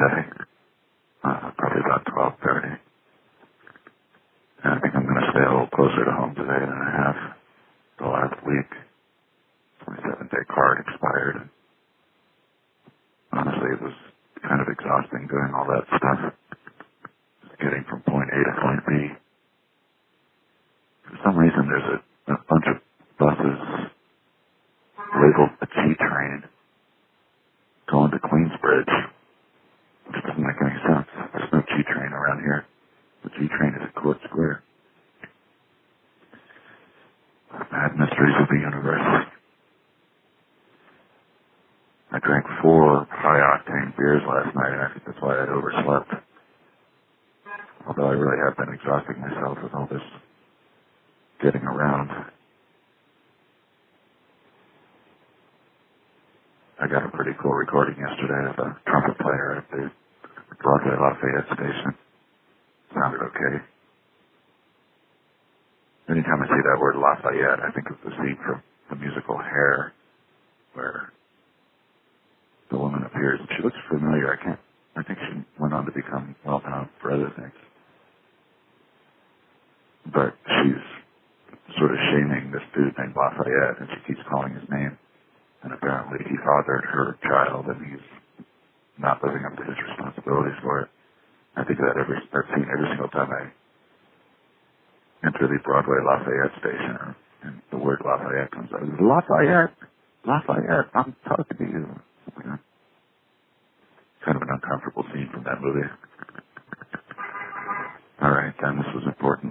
Sunday, probably about 12:30. And I think I'm going to stay a little closer to home today than I have the last week. My 7-day card expired. Honestly, it was kind of exhausting doing all that stuff. Getting from point A to point B. For some reason, there's a bunch of buses labeled the G train going to Queensbridge, which doesn't make any sense. There's no G train around here. The G train is at Court Square. Mad mysteries of the universe. I drank 4 high-octane beers last night, and I think that's why I overslept. Although I really have been exhausting myself with all this getting around. I got a pretty cool recording yesterday of a trumpet player at the Broadway Lafayette station. Sounded okay. Anytime I see that word Lafayette, I think of the scene from the musical Hair, where the woman appears, and she looks familiar. I think she went on to become well-known for other things. But she's sort of shaming this dude named Lafayette, and she keeps calling his name. And apparently he fathered her child, and he's not living up to his responsibilities for it. I think of that scene every single time I enter the Broadway Lafayette station, and the word Lafayette comes out. Lafayette! Lafayette! I'm talking to you. Kind of an uncomfortable scene from that movie. All right, then, this was important.